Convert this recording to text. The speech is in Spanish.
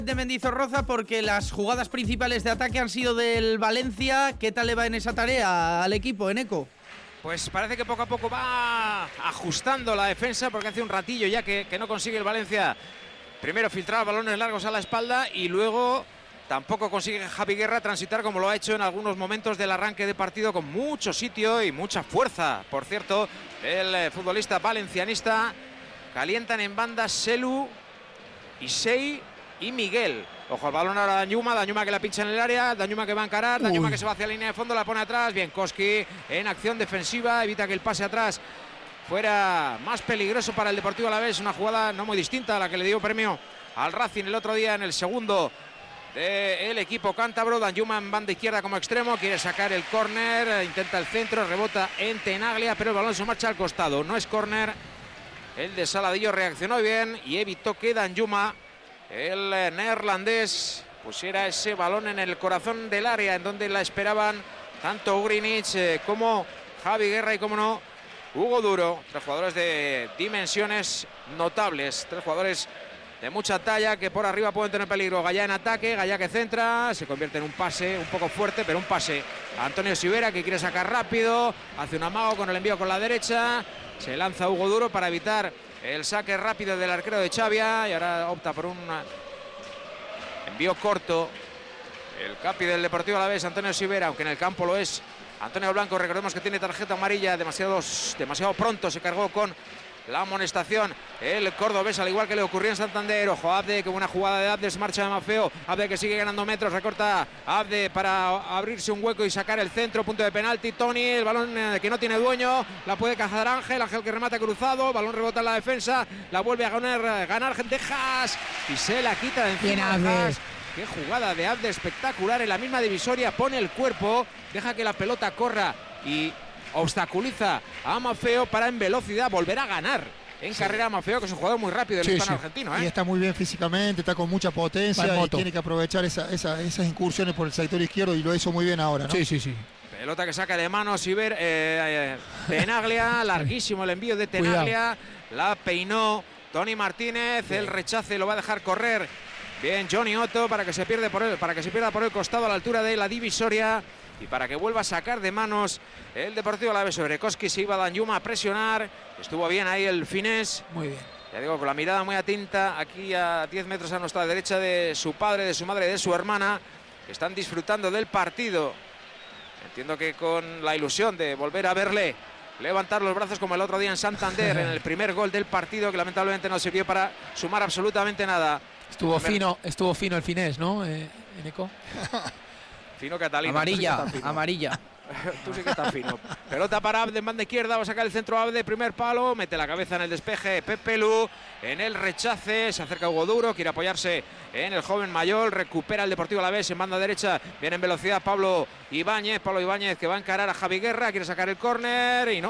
De Mendizorroza, porque las jugadas principales de ataque han sido del Valencia. ¿Qué tal le va en esa tarea al equipo, Eneco? Pues parece que poco a poco va ajustando la defensa, porque hace un ratillo ya que no consigue el Valencia primero filtrar balones largos a la espalda y luego tampoco consigue Javi Guerra transitar como lo ha hecho en algunos momentos del arranque de partido, con mucho sitio y mucha fuerza. Por cierto, el futbolista valencianista. Calientan en banda Selu, Isei y Miguel. Ojo al balón ahora Danjuma que la pincha en el área, Danjuma que va a encarar, Danjuma que se va hacia la línea de fondo, la pone atrás, bien Koski en acción defensiva, evita que el pase atrás fuera más peligroso para el Deportivo Alavés. Una jugada no muy distinta a la que le dio premio al Racing el otro día en el segundo del equipo cántabro. Danjuma en banda izquierda como extremo, quiere sacar el córner, intenta el centro, rebota en Tenaglia, pero el balón se marcha al costado, no es córner. El de Saladillo reaccionó bien y evitó que Danjuma, el neerlandés, pusiera ese balón en el corazón del área, en donde la esperaban tanto Ugrinic como Javi Guerra y, como no, Hugo Duro. Tres jugadores de dimensiones notables, tres jugadores de mucha talla que por arriba pueden tener peligro. Gallá en ataque, Gallá que centra, se convierte en un pase un poco fuerte, pero un pase a Antonio Sivera, que quiere sacar rápido, hace un amago con el envío con la derecha, se lanza Hugo Duro para evitar el saque rápido del arquero de Xavia y ahora opta por un envío corto el capi del Deportivo Alavés, Antonio Sivera, aunque en el campo lo es Antonio Blanco. Recordemos que tiene tarjeta amarilla, demasiado pronto se cargó con la amonestación el cordobés, al igual que le ocurrió en Santander. Ojo Abde, qué buena jugada de Abde, se marcha de Mafeo, Abde que sigue ganando metros, recorta Abde para abrirse un hueco y sacar el centro, punto de penalti. Tony, el balón que no tiene dueño, la puede cazar Ángel que remata cruzado, balón rebota en la defensa, la vuelve a ganar Dejas y se la quita de encima. Qué jugada de Abde espectacular, en la misma divisoria pone el cuerpo, deja que la pelota corra y obstaculiza a Mafeo para en velocidad volver a ganar en carrera a Mafeo, que es un jugador muy rápido, el hispano argentino. Y está muy bien físicamente, está con mucha potencia y tiene que aprovechar esas incursiones por el sector izquierdo, y lo hizo muy bien ahora, ¿no? Sí. Pelota que saca de manos Tenaglia, larguísimo el envío de Tenaglia, la peinó Tony Martínez, bien. El rechace lo va a dejar correr bien Johnny Otto para que se pierda por el costado a la altura de la divisoria y para que vuelva a sacar de manos el Deportivo Alavés. Sobre Koski se iba Danjuma a presionar, estuvo bien ahí el finés. Muy bien. Ya digo, con la mirada muy atenta aquí a 10 metros a nuestra derecha de su padre, de su madre y de su hermana, que están disfrutando del partido. Entiendo que con la ilusión de volver a verle levantar los brazos como el otro día en Santander en el primer gol del partido, que lamentablemente no sirvió para sumar absolutamente nada. Estuvo fino el finés, ¿no, Eneco? Fino Catalina. Amarilla. Tú sí que estás fino. Pelota para Abde en banda izquierda, va a sacar el centro Abde, primer palo, mete la cabeza en el despeje Pepe Lu, en el rechace, se acerca Hugo Duro, quiere apoyarse en el joven mayor, recupera el Deportivo Alavés en banda derecha, viene en velocidad Pablo Ibáñez que va a encarar a Javi Guerra, quiere sacar el córner y no,